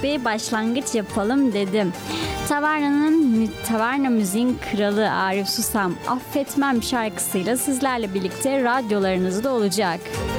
bir başlangıç yapalım dedim. Taverna müziğin kralı Arif Susam Affetmem şarkısıyla sizlerle birlikte radyolarınızda olacak.